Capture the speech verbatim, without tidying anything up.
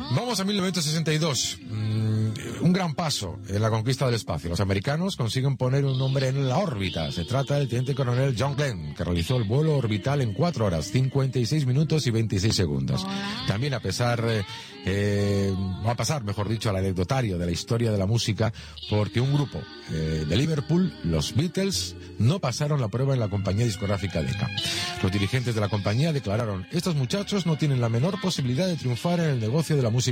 Vamos a mil novecientos sesenta y dos. Mm, un gran paso en la conquista del espacio. Los americanos consiguen poner un hombre en la órbita. Se trata del teniente coronel John Glenn, que realizó el vuelo orbital en cuatro horas, cincuenta y seis minutos y veintiséis segundos. También a pesar, eh, eh, va a pasar, mejor dicho, al anecdotario de la historia de la música, porque un grupo eh, de Liverpool, los Beatles, no pasaron la prueba en la compañía discográfica Decca. Los dirigentes de la compañía declararon: estos muchachos no tienen la menor posibilidad de triunfar en el negocio de la música